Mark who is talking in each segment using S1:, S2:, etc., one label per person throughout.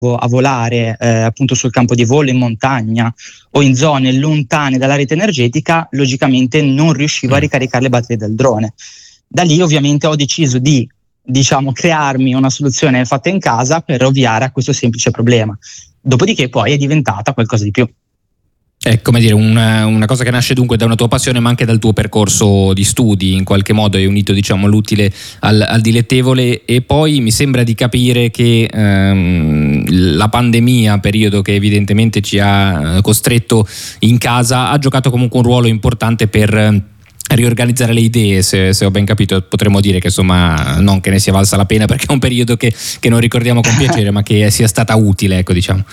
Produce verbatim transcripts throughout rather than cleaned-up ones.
S1: a volare eh, appunto sul campo di volo, in montagna o in zone lontane dalla rete energetica, logicamente non riuscivo a ricaricare le batterie del drone. Da lì ovviamente ho deciso di, diciamo, crearmi una soluzione fatta in casa per ovviare a questo semplice problema. Dopodiché poi è diventata qualcosa di più.
S2: È come dire una, una cosa che nasce dunque da una tua passione, ma anche dal tuo percorso di studi. In qualche modo hai unito, diciamo, l'utile al, al dilettevole. E poi mi sembra di capire che ehm, la pandemia, periodo che evidentemente ci ha costretto in casa, ha giocato comunque un ruolo importante per riorganizzare le idee, se, se ho ben capito. Potremmo dire che insomma non che ne sia valsa la pena, perché è un periodo che, che non ricordiamo con piacere, ma che sia stata utile, ecco, diciamo.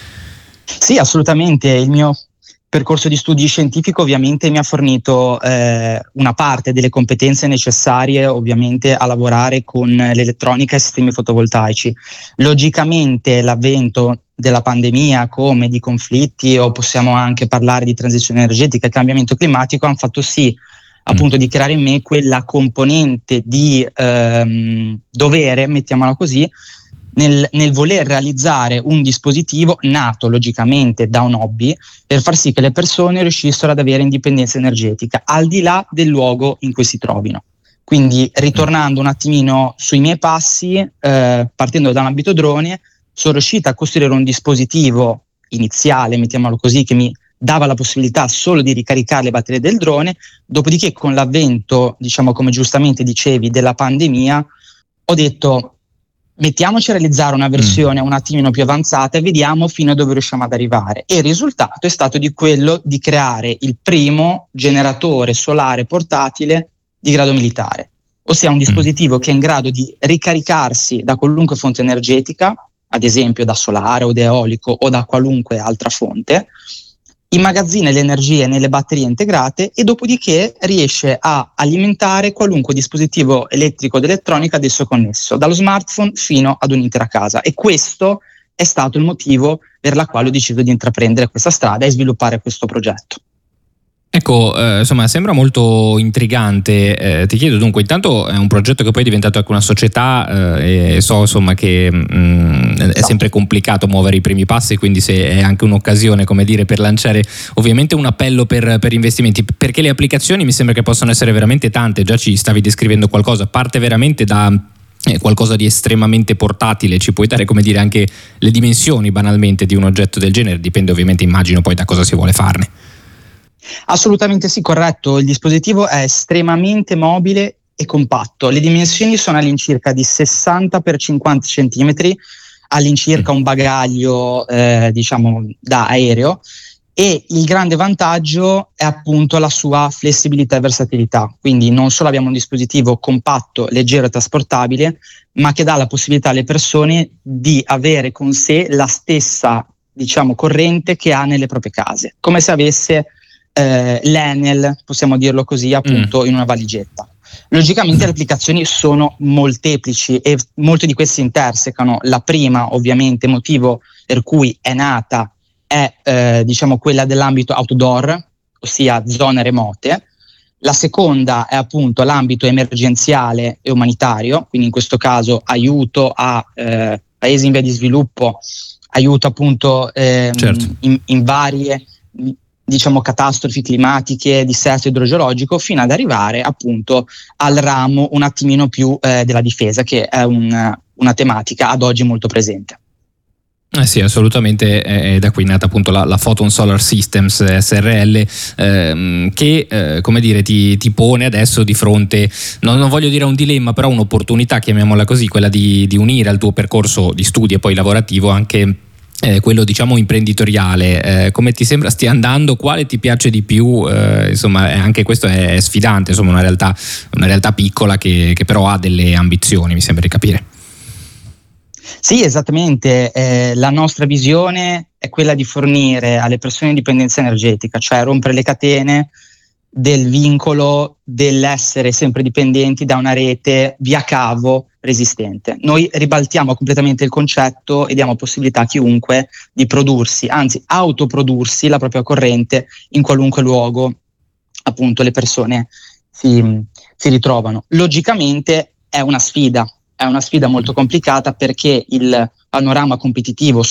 S1: Sì, assolutamente. Il mio percorso di studi scientifico ovviamente mi ha fornito eh, una parte delle competenze necessarie ovviamente a lavorare con l'elettronica e sistemi fotovoltaici. Logicamente l'avvento della pandemia, come di conflitti, o possiamo anche parlare di transizione energetica e cambiamento climatico, hanno fatto sì appunto di creare in me quella componente di ehm, dovere, mettiamola così, Nel, nel voler realizzare un dispositivo nato logicamente da un hobby per far sì che le persone riuscissero ad avere indipendenza energetica al di là del luogo in cui si trovino. Quindi, ritornando un attimino sui miei passi, eh, partendo da un ambito drone, sono riuscita a costruire un dispositivo iniziale, mettiamolo così, che mi dava la possibilità solo di ricaricare le batterie del drone. Dopodiché, con l'avvento, diciamo, come giustamente dicevi, della pandemia, ho detto: mettiamoci a realizzare una versione mm. un attimino più avanzata e vediamo fino a dove riusciamo ad arrivare. E il risultato è stato di quello di creare il primo generatore solare portatile di grado militare, ossia un dispositivo mm. che è in grado di ricaricarsi da qualunque fonte energetica, ad esempio da solare o da eolico o da qualunque altra fonte, immagazzina le energie nelle batterie integrate e dopodiché riesce a alimentare qualunque dispositivo elettrico ed elettronica ad esso connesso, dallo smartphone fino ad un'intera casa. E questo è stato il motivo per la quale ho deciso di intraprendere questa strada e sviluppare questo progetto.
S2: Ecco, eh, insomma, sembra molto intrigante. Eh, ti chiedo dunque, intanto è un progetto che poi è diventato anche una società eh, e so insomma che mh, è sempre complicato muovere i primi passi, quindi se è anche un'occasione, come dire, per lanciare ovviamente un appello per, per investimenti, perché le applicazioni mi sembra che possano essere veramente tante. Già ci stavi descrivendo qualcosa, parte veramente da eh, qualcosa di estremamente portatile. Ci puoi dare, come dire, anche le dimensioni banalmente di un oggetto del genere? Dipende ovviamente, immagino, poi da cosa si vuole farne.
S1: Assolutamente sì, corretto. Il dispositivo è estremamente mobile e compatto. Le dimensioni sono all'incirca di sessanta per cinquanta centimetri, all'incirca un bagaglio eh, diciamo da aereo, e il grande vantaggio è appunto la sua flessibilità e versatilità. Quindi non solo abbiamo un dispositivo compatto, leggero e trasportabile, ma che dà la possibilità alle persone di avere con sé la stessa, diciamo, corrente che ha nelle proprie case, come se avesse Eh, l'Enel, possiamo dirlo così, appunto mm. in una valigetta. Logicamente mm. le applicazioni sono molteplici e molte di queste si intersecano. La prima, ovviamente, motivo per cui è nata è eh, diciamo quella dell'ambito outdoor, ossia zone remote. La seconda è appunto l'ambito emergenziale e umanitario, quindi in questo caso aiuto a eh, paesi in via di sviluppo, aiuto appunto ehm, certo. in, in varie diciamo catastrofi climatiche, dissesto idrogeologico, fino ad arrivare appunto al ramo un attimino più eh, della difesa, che è un, una tematica ad oggi molto presente.
S2: Eh sì, assolutamente, è da qui nata appunto la, la Photon Solar Systems S R L, ehm, che eh, come dire ti, ti pone adesso di fronte, non, non voglio dire un dilemma, però un'opportunità, chiamiamola così, quella di, di unire al tuo percorso di studi e poi lavorativo anche Eh, quello diciamo imprenditoriale. Eh, come ti sembra stia andando? Quale ti piace di più? Eh, insomma, anche questo è, è sfidante, insomma, una realtà, una realtà piccola che, che però ha delle ambizioni, mi sembra di capire.
S1: Sì, esattamente. Eh, la nostra visione è quella di fornire alle persone indipendenza energetica, cioè rompere le catene del vincolo dell'essere sempre dipendenti da una rete via cavo resistente. Noi ribaltiamo completamente il concetto e diamo possibilità a chiunque di prodursi, anzi autoprodursi la propria corrente in qualunque luogo appunto le persone si, si ritrovano. Logicamente è una sfida, è una sfida molto complicata, perché il panorama competitivo